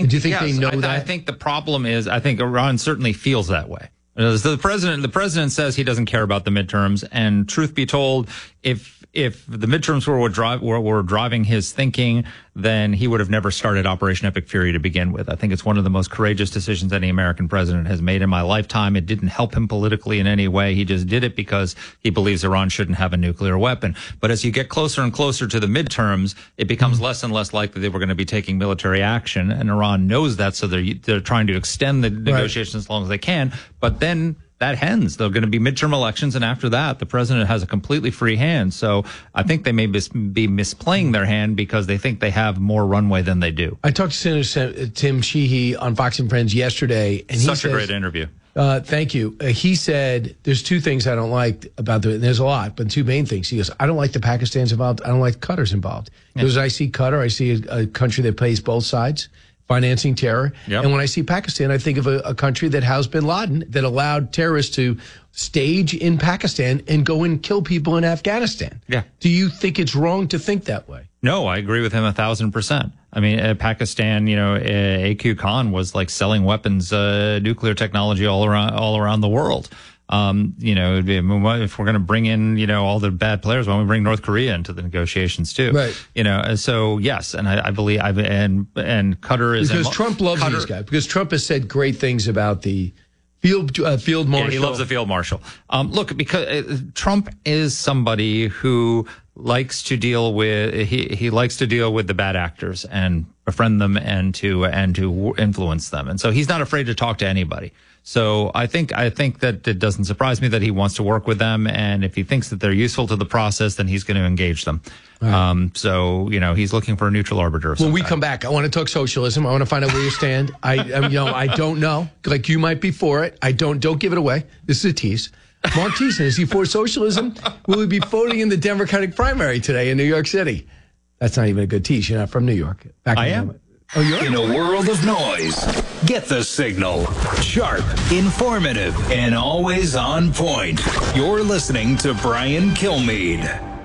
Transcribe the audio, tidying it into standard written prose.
Do you think they know that? I think the problem is, I think Iran certainly feels that way. The president says he doesn't care about the midterms, and truth be told, if the midterms were driving his thinking, then he would have never started Operation Epic Fury to begin with. I think it's one of the most courageous decisions any American president has made in my lifetime. It didn't help him politically in any way. He just did it because he believes Iran shouldn't have a nuclear weapon. But as you get closer and closer to the midterms, it becomes less and less likely that we're going to be taking military action, and Iran knows that, so they're trying to extend the negotiations as long as they can. But then that ends. There are going to be midterm elections, and after that, the president has a completely free hand. So I think they may be misplaying their hand because they think they have more runway than they do. I talked to Senator Tim Sheehy on Fox and Friends yesterday, and Such a great interview. Thank you. He said there's two things I don't like about there's a lot, but two main things. He goes, I don't like the Pakistan's involved. I don't like Qatar's involved. Because I see Qatar, I see a country that plays both sides, financing terror. Yep. And when I see Pakistan, I think of a country that housed bin Laden, that allowed terrorists to stage in Pakistan and go and kill people in Afghanistan. Yeah. Do you think it's wrong to think that way? No, I agree with him 1,000%. I mean, Pakistan, AQ Khan was like selling weapons, nuclear technology all around the world. If we're going to bring in, all the bad players, why don't we bring North Korea into the negotiations too? Right. So yes, and I believe and Qatar is because Trump loves these guys, because Trump has said great things about the field marshal. Yeah, he loves the field marshal. Look, because Trump is somebody who likes to deal with he likes to deal with the bad actors and befriend them and to influence them, and so he's not afraid to talk to anybody. So I think that it doesn't surprise me that he wants to work with them, and if he thinks that they're useful to the process, then he's going to engage them. Right. He's looking for a neutral arbiter. When we come back, I want to talk socialism. I want to find out where you stand. I don't know. Like, you might be for it. Don't give it away. This is a tease. Mark Thiessen, is he for socialism? Will he be voting in the Democratic primary today in New York City? That's not even a good tease. You're not from New York. I am. Oh, you're in a world of noise. Get the signal. Sharp, informative, and always on point. You're listening to Brian Kilmeade.